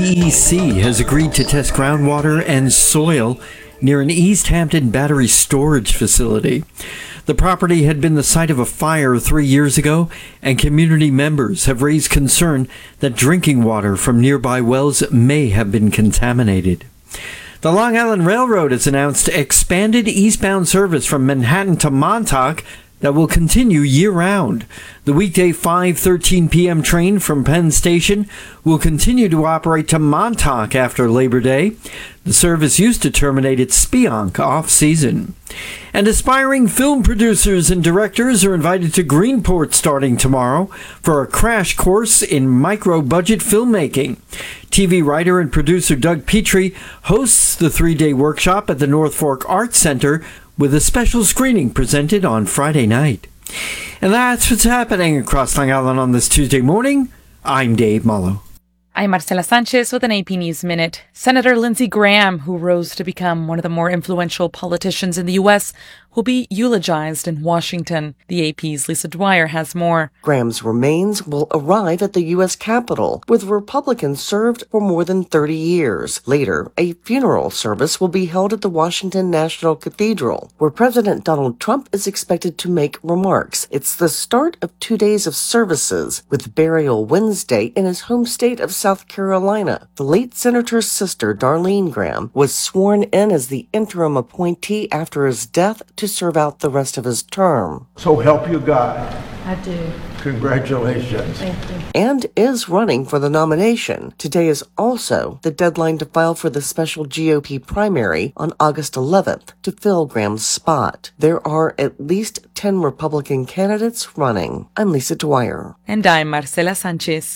DEC has agreed to test groundwater and soil near an East Hampton battery storage facility. The property had been the site of a fire 3 years ago, and community members have raised concern that drinking water from nearby wells may have been contaminated. The Long Island Railroad has announced expanded eastbound service from Manhattan to Montauk that will continue year-round. The weekday 5:13 p.m. train from Penn Station will continue to operate to Montauk after Labor Day. The service used to terminate at Spionk off-season. And aspiring film producers and directors are invited to Greenport starting tomorrow for a crash course in micro-budget filmmaking. TV writer and producer Doug Petrie hosts the 3-day workshop at the North Fork Arts Center with a special screening presented on Friday night. And that's what's happening across Long Island on this Tuesday morning. I'm Dave Mullo. I'm Marcela Sanchez with an AP News Minute. Senator Lindsey Graham, who rose to become one of the more influential politicians in the U.S., will be eulogized in Washington. The AP's Lisa Dwyer has more. Graham's remains will arrive at the U.S. Capitol, with Republicans served for more than 30 years. Later, a funeral service will be held at the Washington National Cathedral, where President Donald Trump is expected to make remarks. It's the start of 2 days of services, with burial Wednesday in his home state of South Carolina. The late senator's sister, Darlene Graham, was sworn in as the interim appointee after his death to serve out the rest of his term. So help you God. I do. Congratulations. Thank you. And is running for the nomination. Today is also the deadline to file for the special GOP primary on August 11th to fill Graham's spot. There are at least 10 Republican candidates running. I'm Lisa Dwyer. And I'm Marcela Sanchez.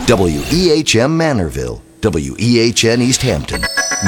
WEHM Manorville, WEHN East Hampton,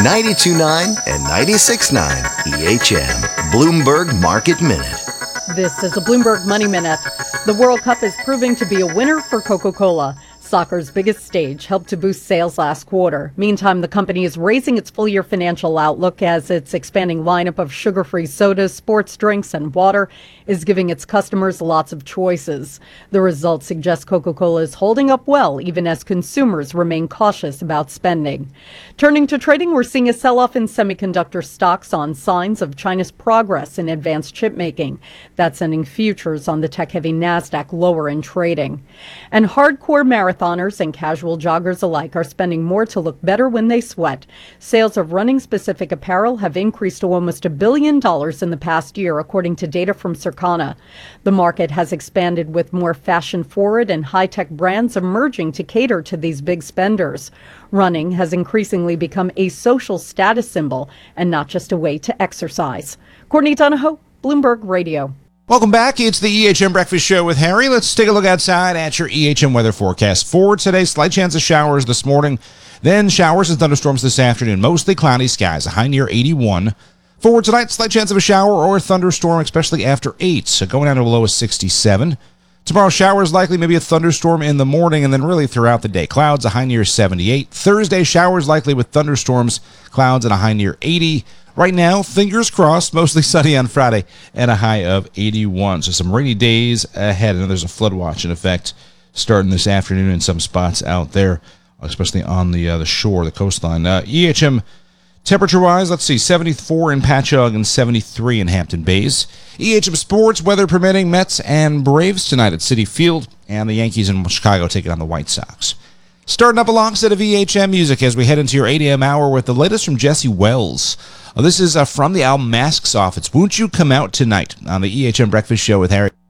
92.9 and 96.9 EHM. Bloomberg Market Minute. This is a Bloomberg Money Minute. The World Cup is proving to be a winner for Coca-Cola. Soccer's biggest stage helped to boost sales last quarter. Meantime, the company is raising its full-year financial outlook as its expanding lineup of sugar-free sodas, sports drinks, and water is giving its customers lots of choices. The results suggest Coca-Cola is holding up well, even as consumers remain cautious about spending. Turning to trading, we're seeing a sell-off in semiconductor stocks on signs of China's progress in advanced chip making. That's sending futures on the tech-heavy NASDAQ lower in trading. And hardcore marathoners and casual joggers alike are spending more to look better when they sweat. Sales of running-specific apparel have increased to almost $1 billion in the past year, according to data from Circana. The market has expanded with more fashion-forward and high-tech brands emerging to cater to these big spenders. Running has increasingly become a social status symbol and not just a way to exercise. Courtney Donahoe, Bloomberg Radio. Welcome back. It's the EHM Breakfast Show with Harry. Let's take a look outside at your EHM weather forecast for today. Slight chance of showers this morning, then showers and thunderstorms this afternoon. Mostly cloudy skies, a high near 81. For tonight, slight chance of a shower or a thunderstorm, especially after 8, so going down to a low of 67. Tomorrow, showers likely, maybe a thunderstorm in the morning, and then really throughout the day. Clouds, a high near 78. Thursday, showers likely with thunderstorms, clouds, and a high near 80. Right now, fingers crossed, mostly sunny on Friday and a high of 81. So some rainy days ahead. And there's a flood watch in effect starting this afternoon in some spots out there, especially on the shore, the coastline. EHM temperature-wise, let's see, 74 in Patchogue and 73 in Hampton Bays. EHM sports, weather permitting, Mets and Braves tonight at Citi Field, and the Yankees in Chicago taking on the White Sox. Starting up alongside of EHM music as we head into your 8 a.m. hour with the latest from Jesse Wells. This is from the album Masks Off. It's Won't You Come Out Tonight on the EHM Breakfast Show with Harry.